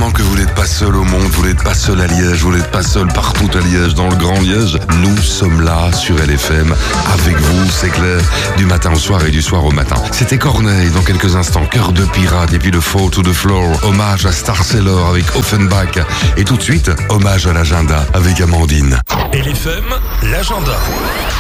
évidemment que vous n'êtes pas seul au monde, vous n'êtes pas seul à Liège, vous n'êtes pas seul partout à Liège, dans le Grand Liège. Nous sommes là sur LFM, avec vous, c'est clair, du matin au soir et du soir au matin. C'était Corneille dans quelques instants, Cœur de pirate, et puis le Fall to the Floor, hommage à Star Sailor avec Offenbach, et tout de suite, hommage à l'agenda avec Amandine. LFM, l'agenda.